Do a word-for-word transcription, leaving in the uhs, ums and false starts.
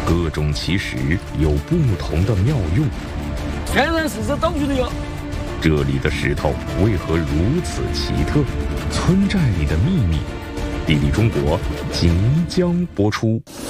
各种奇石有不同的妙用。 天然石这道具的哟。 这里的石头为何如此奇特？村寨里的秘密，地理中国即将播出。